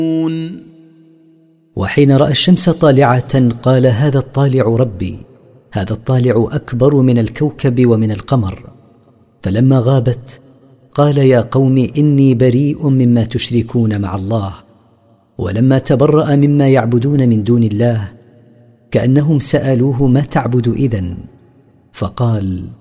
وحين رأى الشمس طالعة قال: هذا الطالع ربي، هذا الطالع أكبر من الكوكب ومن القمر. فلما غابت قال: يا قوم إني بريء مما تشركون مع الله. ولما تبرأ مما يعبدون من دون الله كأنهم سألوه: ما تعبد إذن؟ فقال: